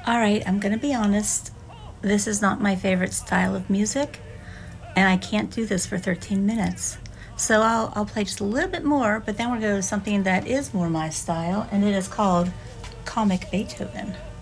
All right, I'm going to be honest. This is not my favorite style of music, and I can't do this for 13 minutes. So I'll play just a little bit more, but then we're going to go to something that is more my style, and it is called Comic Beethoven.